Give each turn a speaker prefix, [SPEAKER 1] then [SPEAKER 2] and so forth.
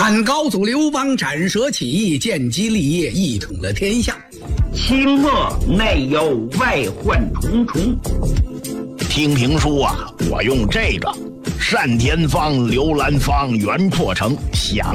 [SPEAKER 1] 汉高祖刘邦斩蛇起义，建基立业，一统了天下。
[SPEAKER 2] 清末内忧外患重重。
[SPEAKER 3] 听评书啊，我用这个单田芳、刘兰芳、袁阔成想